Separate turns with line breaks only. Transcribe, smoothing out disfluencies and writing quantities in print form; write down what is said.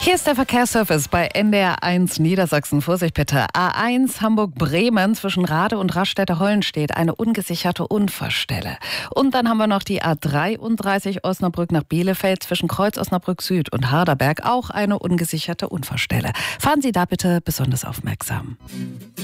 Hier ist der Verkehrsservice bei NDR 1 Niedersachsen. Vorsicht bitte. A1 Hamburg-Bremen zwischen Rade und Raststätte-Hollenstedt. Eine ungesicherte Unfallstelle. Und dann haben wir noch die A33 Osnabrück nach Bielefeld zwischen Kreuz Osnabrück Süd und Harderberg. Auch eine ungesicherte Unfallstelle. Fahren Sie da bitte besonders aufmerksam.